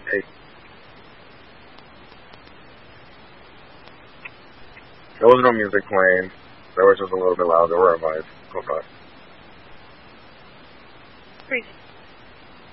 Hey. There was no music playing. There was just a little bit louder. Where am I? Hold on. Freezing.